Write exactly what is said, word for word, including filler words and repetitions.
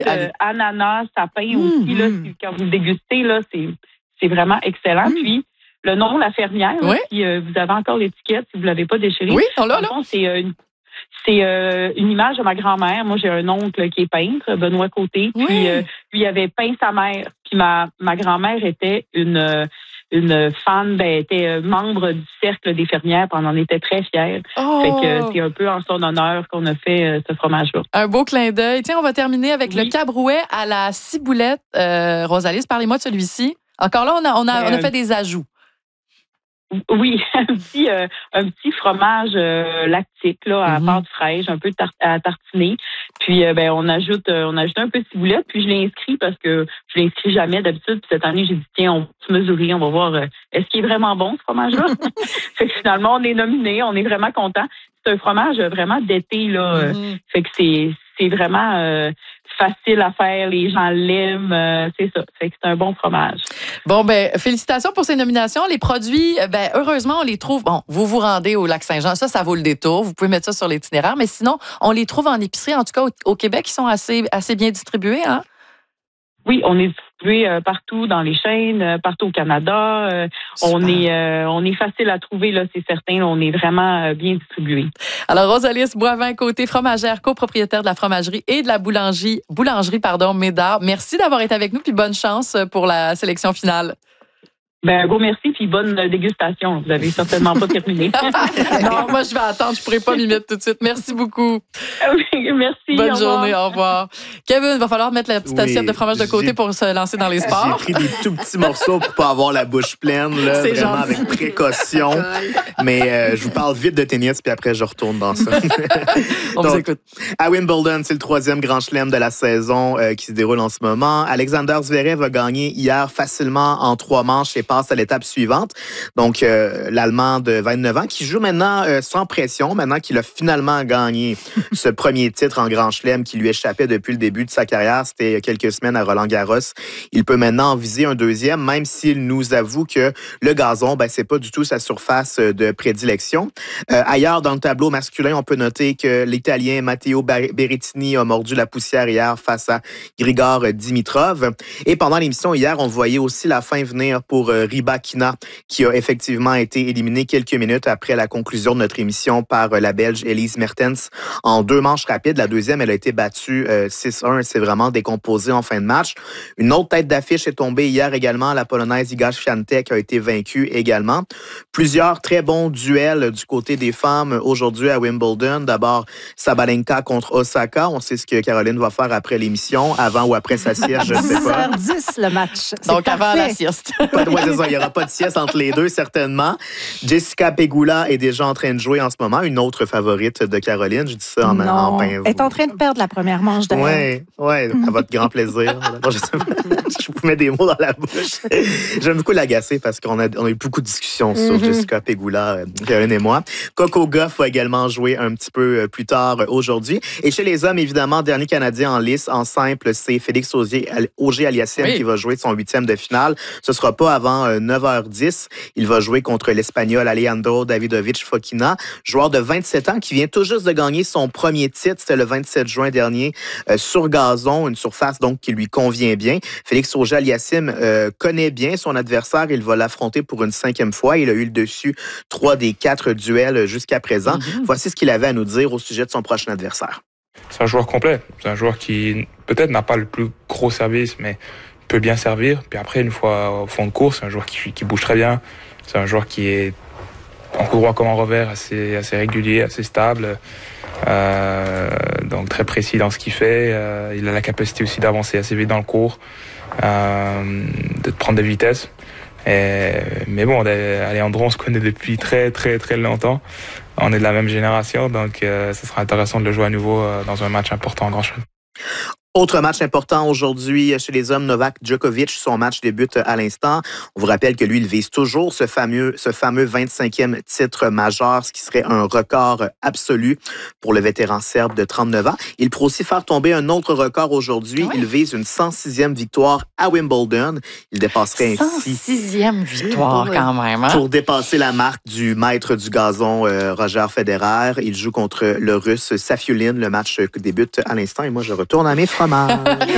euh, ananas, sapin mmh, aussi. Là, mmh. Quand vous le dégustez, là, c'est, c'est vraiment excellent. Mmh. Puis, le nom La Fermière, oui. Là, si euh, vous avez encore l'étiquette, si vous ne l'avez pas déchirée, oui, on l'a, là. Fond, c'est, euh, une, c'est euh, une image de ma grand-mère. Moi, j'ai un oncle qui est peintre, Benoît Côté. Oui. Puis, euh, lui, il avait peint sa mère. Puis, ma, ma grand-mère était une... Euh, une fan, ben, était membre du Cercle des fermières, puis on en était très fiers. Oh. Fait que c'est un peu en son honneur qu'on a fait euh, ce fromage-là. Un beau clin d'œil. Tiens, on va terminer avec oui. le cabrouet à la ciboulette. Euh, Rosalise, parlez-moi de celui-ci. Encore là, on a, on a, euh, on a fait des ajouts. Oui, un petit, euh, un petit fromage euh, lactique là, à mm-hmm. pâte fraîche, un peu tar- à tartiner. Puis euh, ben on ajoute, euh, on ajoute un peu de ciboulette. Puis je l'ai inscrit parce que je l'inscris jamais d'habitude. Puis cette année j'ai dit tiens, on va se mesurer, on va voir euh, est-ce qu'il est vraiment bon ce fromage-là. Fait que finalement on est nominé, on est vraiment content. C'est un fromage vraiment d'été là. Mm-hmm. Fait que c'est c'est vraiment euh, facile à faire, les gens l'aiment, euh, c'est ça. Fait que c'est un bon fromage. Bon, ben félicitations pour ces nominations. Les produits, ben heureusement, on les trouve. Bon, vous vous rendez au Lac-Saint-Jean, ça, ça vaut le détour. Vous pouvez mettre ça sur l'itinéraire, mais sinon, on les trouve en épicerie, en tout cas au, au Québec, ils sont assez, assez bien distribués, hein? Oui, on est distribué euh, partout dans les chaînes, euh, partout au Canada. Euh, on est euh, on est facile à trouver, là, c'est certain. Là, on est vraiment euh, bien distribué. Alors, Rosalise Boivin, côté fromagère, copropriétaire de la fromagerie et de la boulangerie, boulangerie pardon, Médard. Merci d'avoir été avec nous, puis bonne chance pour la sélection finale. Ben, un gros merci, puis bonne dégustation. Vous n'avez certainement pas terminé. Non, moi, je vais attendre. Je ne pourrai pas m'y mettre tout de suite. Merci beaucoup. Oui, merci. Bonne au journée. Au revoir. Kevin, il va falloir mettre la petite oui, assiette de fromage de côté pour se lancer dans les sports. J'ai pris des tout petits morceaux pour ne pas avoir la bouche pleine, là, c'est vraiment gentil. Avec précaution. Mais euh, je vous parle vite de tennis, puis après, je retourne dans ça. On Donc, vous écoute. À Wimbledon, c'est le troisième grand chelem de la saison euh, qui se déroule en ce moment. Alexander Zverev a gagné hier facilement en trois manches et passe à l'étape suivante. Donc, euh, l'Allemand de vingt-neuf ans qui joue maintenant euh, sans pression, maintenant qu'il a finalement gagné ce premier titre en Grand Chelem qui lui échappait depuis le début de sa carrière. C'était il y a quelques semaines à Roland-Garros. Il peut maintenant en viser un deuxième, même s'il nous avoue que le gazon, ben, c'est pas du tout sa surface de prédilection. Euh, ailleurs, dans le tableau masculin, on peut noter que l'Italien Matteo Berrettini a mordu la poussière hier face à Grigor Dimitrov. Et pendant l'émission hier, on voyait aussi la fin venir pour euh, Rybakina, qui a effectivement été éliminé quelques minutes après la conclusion de notre émission par la Belge Elise Mertens en deux manches rapides. La deuxième, elle a été battue euh, six un. Elle s'est vraiment décomposée en fin de match. Une autre tête d'affiche est tombée hier également. La Polonaise Iga Świątek a été vaincue également. Plusieurs très bons duels du côté des femmes aujourd'hui à Wimbledon. D'abord, Sabalenka contre Osaka. On sait ce que Caroline va faire après l'émission, avant ou après sa sieste, je ne sais pas. dix heures dix le match. Donc avant la sieste. Pas de, ouais, c'est ça, il n'y aura pas de sieste entre les deux, certainement. Jessica Pegula est déjà en train de jouer en ce moment, une autre favorite de Caroline. Je dis ça en, en pain. Elle est en train de perdre la première manche d'ailleurs. Oui, ouais, à votre grand plaisir. Bon, je, je vous mets des mots dans la bouche. J'aime beaucoup l'agacer parce qu'on a, on a eu beaucoup de discussions sur mm-hmm. Jessica Pegula, Caroline et moi. Coco Gauff va également jouer un petit peu plus tard aujourd'hui. Et chez les hommes, évidemment, dernier Canadien en lice, en simple, c'est Félix Auger-Aliassime oui. qui va jouer son huitième de finale. Ce ne sera pas avant neuf heures dix. Il va jouer contre l'Espagnol Alejandro Davidovich Fokina, joueur de vingt-sept ans qui vient tout juste de gagner son premier titre. C'était le vingt-sept juin dernier euh, sur gazon, une surface donc qui lui convient bien. Félix Auger-Aliassime euh, connaît bien son adversaire. Il va l'affronter pour une cinquième fois. Il a eu le dessus trois des quatre duels jusqu'à présent. Mm-hmm. Voici ce qu'il avait à nous dire au sujet de son prochain adversaire. C'est un joueur complet. C'est un joueur qui peut-être n'a pas le plus gros service, mais peut bien servir. Puis après, une fois au fond de course, c'est un joueur qui, qui bouge très bien. C'est un joueur qui est en coup droit comme en revers, assez, assez régulier, assez stable. Euh, donc très précis dans ce qu'il fait. Euh, il a la capacité aussi d'avancer assez vite dans le cours, euh, de prendre des vitesses. Et, mais bon, Alejandro, on se connaît depuis très très très longtemps. On est de la même génération, donc euh, ce sera intéressant de le jouer à nouveau euh, dans un match important en Grand Chelem. Autre match important aujourd'hui chez les hommes, Novak Djokovic, son match débute à l'instant. On vous rappelle que lui, il vise toujours ce fameux, ce fameux vingt-cinquième titre majeur, ce qui serait un record absolu pour le vétéran serbe de trente-neuf ans. Il pourrait aussi faire tomber un autre record aujourd'hui. Oui. Il vise une cent sixième victoire à Wimbledon. Il dépasserait ainsi... cent sixième victoire quand même. Hein? Pour dépasser la marque du maître du gazon, euh, Roger Federer. Il joue contre le Russe Safiullin. Le match débute à l'instant et moi, je retourne à mes fromages.